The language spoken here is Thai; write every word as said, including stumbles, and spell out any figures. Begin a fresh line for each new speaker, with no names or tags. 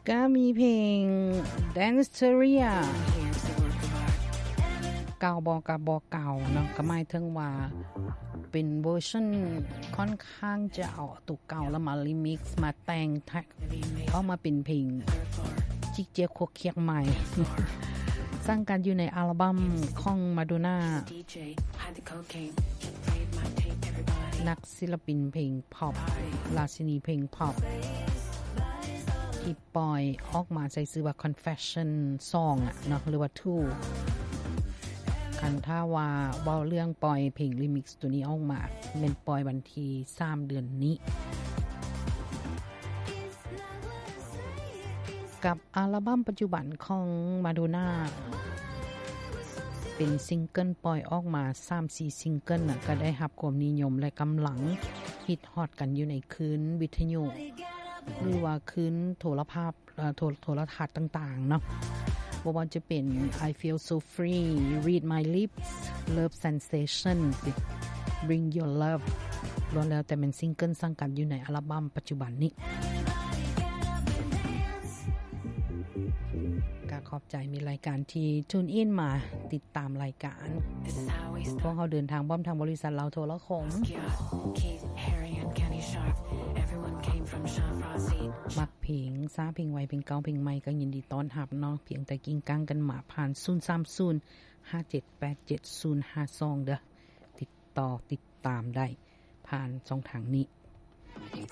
ก็มีเพลง Danceteria เก่าบอกกับบอกเก่าเนาะก็หมายถึงว่าเป็นเวอร์ชันค่อนข้างจะเอาตัวเก่าแล้วมารีมิกซ์มาแต่งแท็กเอามาเป็นเพลงจิกเจี๊ยบโคกเคียกใหม่สร้างกันอยู่ในอัลบั้มของมาดูน่านักศิลปินเพลงพอปราชินีเพลงพอปที่ปล่อยออกมาใส่ชื่อว่า Confession Song อ่ะเนาะหรือว่า Two คันถ้าว่าเว้าเรื่องปล่อยเพลงรีมิกซ์ตัวนี้ออกมาเป็นปล่อยวันที่สามเดือนนี้กับอัลบั้มปัจจุบันของมาโดน่าเป็นซิงเกิลปล่อยออกมา สามสี่ ซิงเกิลน่ะก็ได้รับความนิยมและกำลังฮิตฮอตกันอยู่ในคืนวิทยุหรือว่าคืนโทรภาพเอ่อโทรโทรทัศน์ต่างๆเนาะบ่ว่าจะเป็น I Feel So Free Read My Lips Love Sensation Bring Your Love ล้วนแล้วแต่เป็นซิงเกิลสังกัดอยู่ในอัลบั้มปัจจุบันนี้ก็ขอบใจมีรายการที่ทูนอินมาติดตามรายการพวกเขาเดินทางบ้อมทางบริษัทเราโทรคมมักเพลงซาเพลงไวเพลงเก่าเพลงใหม่ก็ยินดีต้อนรับเนาะเพียงแต่กิ้งกังกันมาผ่านศูนย์ สาม ศูนย์ ห้า เจ็ด แปด เจ็ด ศูนย์ ห้า สองเด้อติดต่อติดตามได้ผ่านช่องทางนี้